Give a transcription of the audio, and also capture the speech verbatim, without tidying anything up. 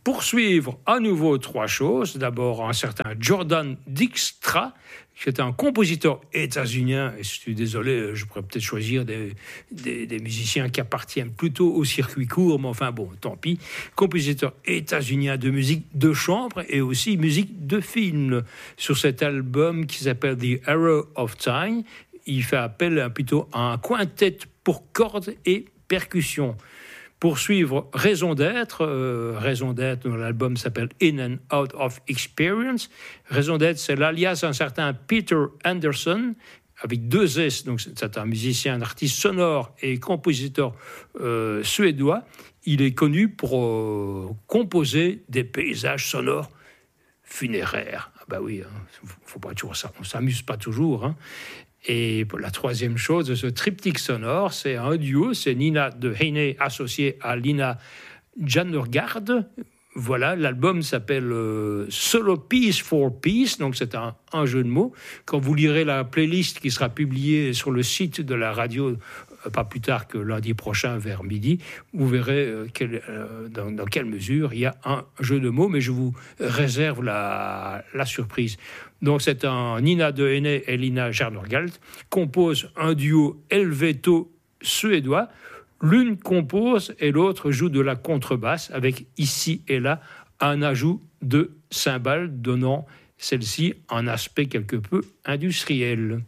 Poursuivre à nouveau trois choses. D'abord, un certain Jordan Dykstra, qui est un compositeur états-unien, et je suis désolé, je pourrais peut-être choisir des, des, des musiciens qui appartiennent plutôt au circuit court, mais enfin bon, tant pis. Compositeur états-unien de musique de chambre et aussi musique de film. Sur cet album qui s'appelle The Arrow of Time, il fait appel plutôt à un quintet pour cordes et percussions. Poursuivre Raison d'être, euh, Raison d'être, dont l'album s'appelle In and Out of Experience. Raison d'être, c'est l'alias d'un certain Peter Anderson, avec deux S, donc c'est un musicien, un artiste sonore et compositeur euh, suédois. Il est connu pour euh, composer des paysages sonores funéraires. Ah bah oui, hein, faut pas toujours ça, on s'amuse pas toujours, hein. Et la troisième chose de ce triptyque sonore, c'est un duo, c'est Nina de Heine associée à Lina Jannergaard. Voilà, l'album s'appelle euh, Solo Piece for Peace, donc c'est un, un jeu de mots. Quand vous lirez la playlist qui sera publiée sur le site de la radio, euh, pas plus tard que lundi prochain vers midi, vous verrez euh, quel, euh, dans, dans quelle mesure il y a un jeu de mots, mais je vous réserve la, la surprise. Donc c'est un Nina de Heine et Lina Jannergaard composent un duo helvéto-suédois. L'une compose et l'autre joue de la contrebasse avec ici et là un ajout de cymbales donnant celle-ci un aspect quelque peu industriel.